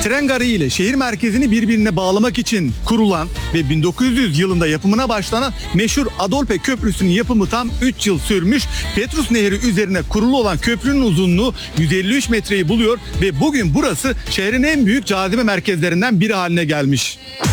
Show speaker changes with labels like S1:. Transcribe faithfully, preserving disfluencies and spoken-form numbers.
S1: Tren garı ile şehir merkezini birbirine bağlamak için kurulan ve bin dokuz yüz yılında yapımına başlanan meşhur Adolphe Köprüsü'nün yapımı tam üç yıl sürmüş. Petrus Nehri üzerine kurulu olan köprünün uzunluğu yüz elli üç metreyi buluyor ve bugün burası şehrin en büyük cazibe merkezlerinden biri haline gelmiş.